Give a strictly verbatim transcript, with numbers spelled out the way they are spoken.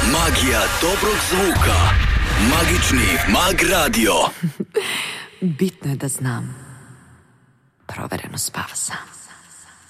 Magija dobrog zvuka. Magični Mag Radio. Bitno je da znam. Provereno spava sam.